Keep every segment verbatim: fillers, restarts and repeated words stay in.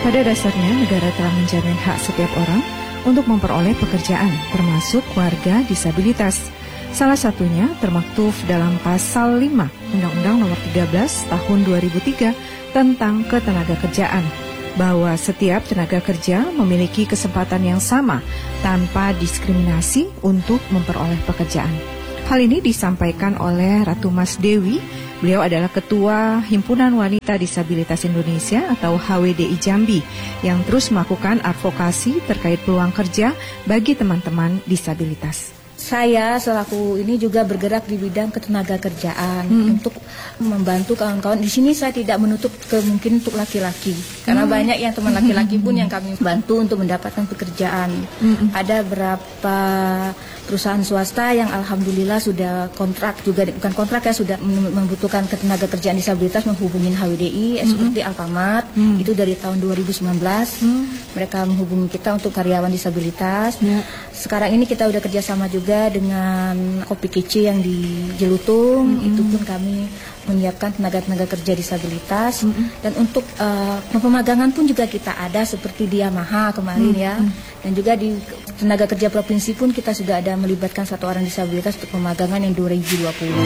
Pada dasarnya, negara telah menjamin hak setiap orang untuk memperoleh pekerjaan, termasuk warga disabilitas. Salah satunya termaktub dalam Pasal lima Undang-Undang Nomor tiga belas Tahun dua ribu tiga tentang Ketenagakerjaan, bahwa setiap tenaga kerja memiliki kesempatan yang sama tanpa diskriminasi untuk memperoleh pekerjaan. Hal ini disampaikan oleh Ratu Mas Dewi. Beliau adalah Ketua Himpunan Wanita Disabilitas Indonesia atau H W D I Jambi yang terus melakukan advokasi terkait peluang kerja bagi teman-teman disabilitas. Saya selaku ini juga bergerak di bidang ketenaga kerjaan hmm. untuk membantu kawan-kawan. Di sini saya tidak menutup kemungkinan untuk laki-laki, karena hmm. banyak yang teman laki-laki pun yang kami bantu untuk mendapatkan pekerjaan. Hmm. Ada beberapa perusahaan swasta yang alhamdulillah sudah kontrak juga, bukan kontrak ya, sudah membutuhkan ketenaga kerjaan disabilitas menghubungi H W D I hmm. seperti Alfamart. Hmm. Itu dari tahun dua ribu sembilan belas hmm. mereka menghubungi kita untuk karyawan disabilitas. Hmm. Sekarang ini kita udah kerjasama juga dengan Kopi Kece yang di Jelutung, mm-hmm. itu pun kami menyiapkan tenaga-tenaga kerja disabilitas. Mm-hmm. Dan untuk uh, pemagangan pun juga kita ada seperti di Yamaha kemarin mm-hmm. ya. Dan juga di tenaga kerja provinsi pun kita sudah ada melibatkan satu orang disabilitas untuk pemagangan yang dua ribu dua puluh.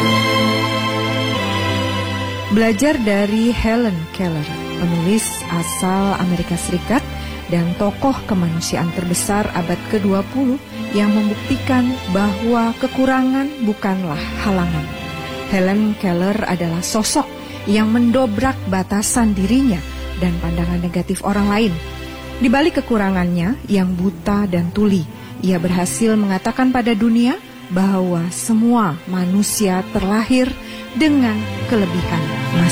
Belajar dari Helen Keller, penulis asal Amerika Serikat dan tokoh kemanusiaan terbesar abad ke dua puluh yang membuktikan bahwa kekurangan bukanlah halangan. Helen Keller adalah sosok yang mendobrak batasan dirinya dan pandangan negatif orang lain. Di balik kekurangannya yang buta dan tuli, ia berhasil mengatakan pada dunia bahwa semua manusia terlahir dengan kelebihan masing-masing.